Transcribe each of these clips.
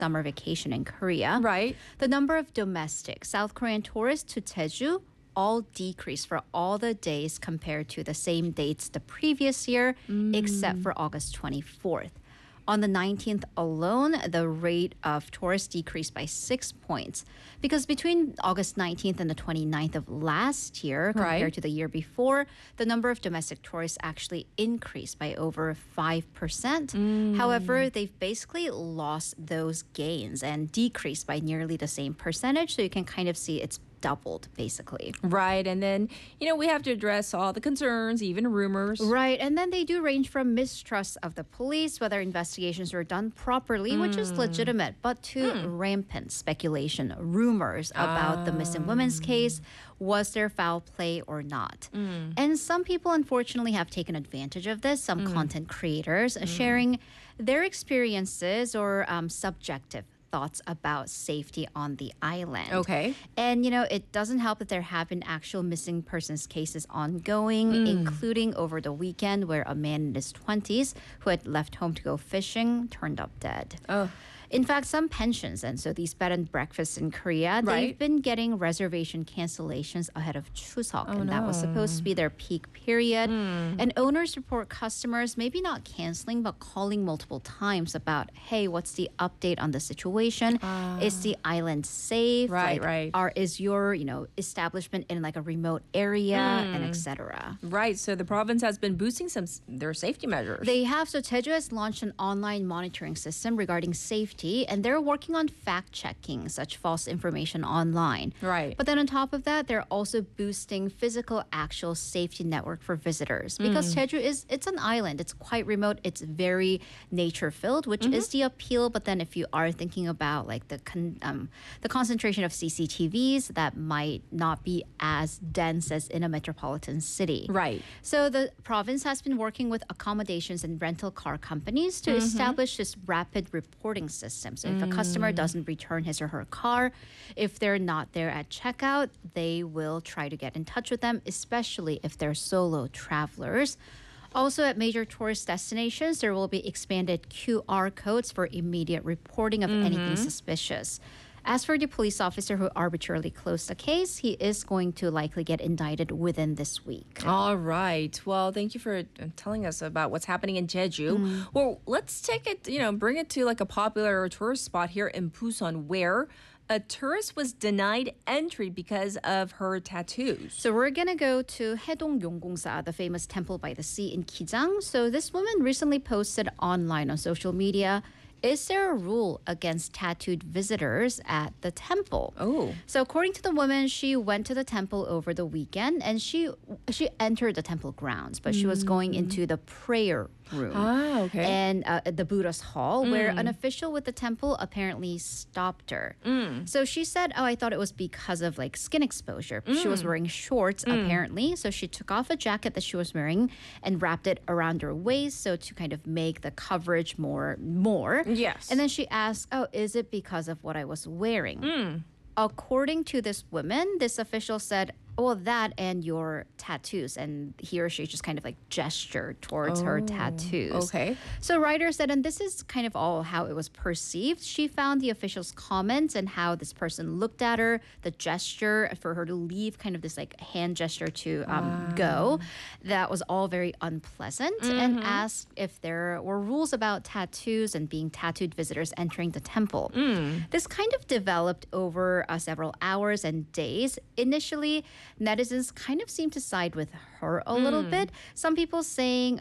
summer vacation in Korea. Right. The number of domestic South Korean tourists to Jeju all decreased for all the days compared to the same dates the previous year, except for August 24th. On the 19th alone, the rate of tourists decreased by 6 points because between August 19th and the 29th of last year, compared Right. to the year before, the number of domestic tourists actually increased by over 5%. However, they've basically lost those gains and decreased by nearly the same percentage. So you can kind of see it's doubled, basically. Right. And then, we have to address all the concerns, even rumors. Right. And then they do range from mistrust of the police, whether investigations were done properly, which is legitimate, but to rampant speculation, rumors about the missing women's case. Was there foul play or not? And some people, unfortunately, have taken advantage of this. Some content creators sharing their experiences or subjective thoughts about safety on the island. Okay. And, it doesn't help that there have been actual missing persons cases ongoing, including over the weekend where a man in his 20s who had left home to go fishing turned up dead. Oh. In fact, some pensions, and so these bed and breakfasts in Korea, they've Right. been getting reservation cancellations ahead of Chuseok, and that was no. supposed to be their peak period. And owners report customers maybe not canceling, but calling multiple times about, hey, what's the update on the situation? Is the island safe? Right, right. Is your, establishment in like a remote area, and etc. Right. So the province has been boosting their safety measures. They have. So Jeju has launched an online monitoring system regarding safety, and they're working on fact-checking such false information online. Right. But then on top of that, they're also boosting physical actual safety network for visitors because Jeju it's an island. It's quite remote. It's very nature-filled, which is the appeal. But then if you are thinking about like the concentration of CCTVs, that might not be as dense as in a metropolitan city. Right. So the province has been working with accommodations and rental car companies to establish this rapid reporting system. So if a customer doesn't return his or her car, if they're not there at checkout, they will try to get in touch with them, especially if they're solo travelers. Also, at major tourist destinations, there will be expanded QR codes for immediate reporting of anything suspicious. As for the police officer who arbitrarily closed the case, he is going to likely get indicted within this week. All right. Well, thank you for telling us about what's happening in Jeju. Well, let's take it, bring it to like a popular tourist spot here in Busan where a tourist was denied entry because of her tattoos. So we're going to go to Haedong Yonggongsa, the famous temple by the sea in Kijang. So this woman recently posted online on social media, is there a rule against tattooed visitors at the temple? Oh. So according to the woman, she went to the temple over the weekend and she entered the temple grounds, but she was going into the prayer room. Okay. And the Buddha's hall, where an official with the temple apparently stopped her. So she said, I thought it was because of like skin exposure. She was wearing shorts, apparently. So she took off a jacket that she was wearing and wrapped it around her waist, so to kind of make the coverage more. Yes. And then she asked, is it because of what I was wearing? According to this woman, this official said, well, that and your tattoos. And he or she just kind of like gestured towards her tattoos. Okay. So writer said, and this is kind of all how it was perceived. She found the official's comments and how this person looked at her, the gesture for her to leave, kind of this like hand gesture to go. That was all very unpleasant, and asked if there were rules about tattoos and being tattooed visitors entering the temple. This kind of developed over several hours and days. Initially, netizens kind of seemed to side with her a little bit. Some people saying,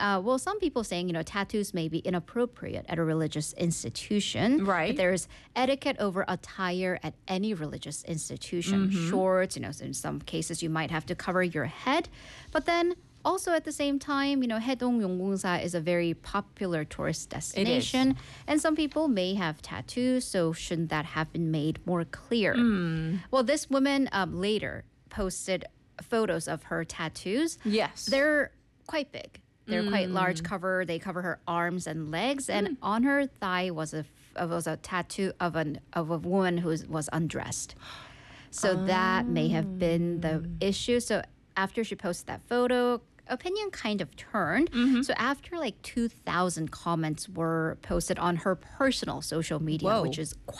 tattoos may be inappropriate at a religious institution. Right. But there's etiquette over attire at any religious institution. Shorts, in some cases you might have to cover your head. But then also at the same time, Haedong Yonggongsa is a very popular tourist destination. And some people may have tattoos, so shouldn't that have been made more clear? Well, this woman later posted photos of her tattoos. Yes. They're quite big. They're quite large cover. They cover her arms and legs. And on her thigh was a tattoo of a woman who was undressed. So that may have been the issue. So after she posted that photo, opinion kind of turned. So after like 2,000 comments were posted on her personal social media, Whoa. which is